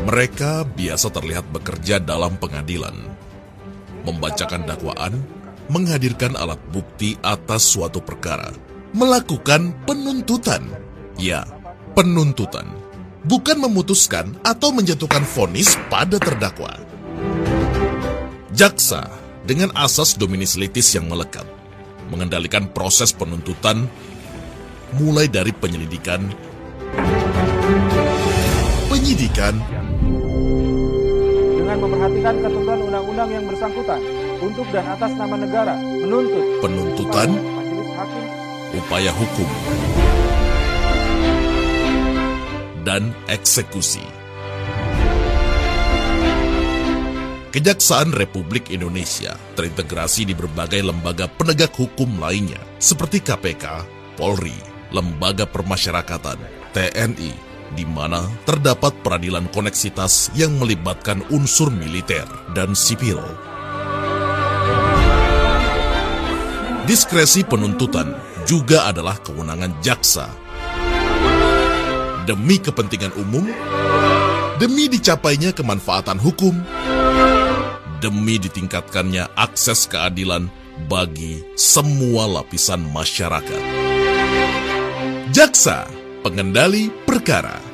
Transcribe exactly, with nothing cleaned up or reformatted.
Mereka biasa terlihat bekerja dalam pengadilan, membacakan dakwaan, menghadirkan alat bukti atas suatu perkara, melakukan penuntutan. Ya, penuntutan. Bukan memutuskan atau menjatuhkan vonis pada terdakwa. Jaksa dengan asas dominis litis yang melekat, mengendalikan proses penuntutan mulai dari penyelidikan, penyidikan, dengan memperhatikan ketentuan undang-undang yang bersangkutan untuk dan atas nama negara menuntut, penuntutan, majelis hakim, upaya hukum, dan eksekusi. Kejaksaan Republik Indonesia terintegrasi di berbagai lembaga penegak hukum lainnya seperti K P K, Polri, Lembaga Permasyarakatan, T N I, di mana terdapat peradilan koneksitas yang melibatkan unsur militer dan sipil. Diskresi penuntutan juga adalah kewenangan jaksa. Demi kepentingan umum, demi dicapainya kemanfaatan hukum, demi ditingkatkannya akses keadilan bagi semua lapisan masyarakat. Jaksa, pengendali perkara.